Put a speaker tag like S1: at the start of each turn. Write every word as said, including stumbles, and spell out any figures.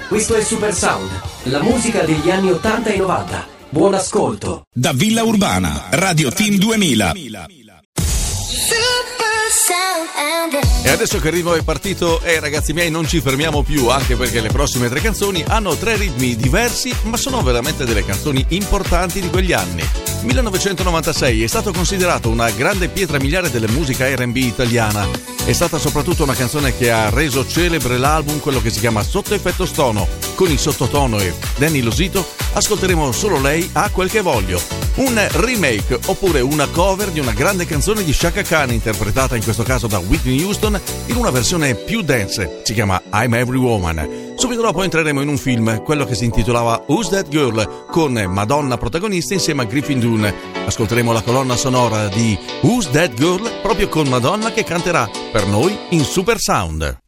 S1: Questo è Super Sound, la musica degli anni ottanta e novanta. Buon ascolto.
S2: Da Villa Urbana, Radio Team duemila.
S3: E adesso che il ritmo è partito, eh ragazzi miei, non ci fermiamo più, anche perché le prossime tre canzoni hanno tre ritmi diversi, ma sono veramente delle canzoni importanti di quegli anni. millenovecentonovantasei è stato considerato una grande pietra miliare della musica erre and bi italiana. È stata soprattutto una canzone che ha reso celebre l'album, quello che si chiama Sotto Effetto Stono. Con il sottotono e Danny Losito ascolteremo Solo Lei ha quel che voglio, un remake oppure una cover di una grande canzone di Chaka Khan, interpretata in questo caso da Whitney Houston in una versione più dance, si chiama I'm Every Woman. Subito dopo entreremo in un film, quello che si intitolava Who's That Girl, con Madonna protagonista insieme a Griffin Dunne. Ascolteremo la colonna sonora di Who's That Girl proprio con Madonna che canterà per noi in Super Sound.